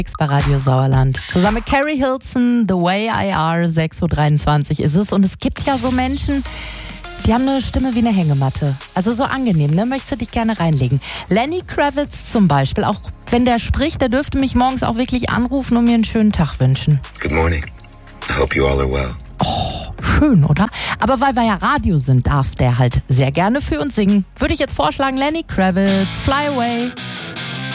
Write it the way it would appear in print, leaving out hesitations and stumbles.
Bei Radio Sauerland. Zusammen mit Carrie Hilson, The Way I Are, 6.23 Uhr ist es. Und es gibt ja so Menschen, die haben eine Stimme wie eine Hängematte. Also so angenehm, ne? Möchtest du dich gerne reinlegen. Lenny Kravitz zum Beispiel, auch wenn der spricht, der dürfte mich morgens auch wirklich anrufen und mir einen schönen Tag wünschen. Good morning. I hope you all are well. Oh, schön, oder? Aber weil wir ja Radio sind, darf der halt sehr gerne für uns singen. Würde ich jetzt vorschlagen, Lenny Kravitz, Fly Away.